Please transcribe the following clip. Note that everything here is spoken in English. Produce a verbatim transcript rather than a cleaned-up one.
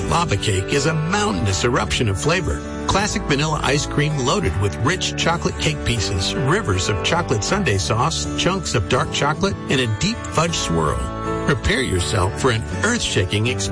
lava cake is a mountainous eruption of flavor. Classic vanilla ice cream loaded with rich chocolate cake pieces, rivers of chocolate sundae sauce, chunks of dark chocolate, and a deep fudge swirl. Prepare yourself for an earth-shaking experience.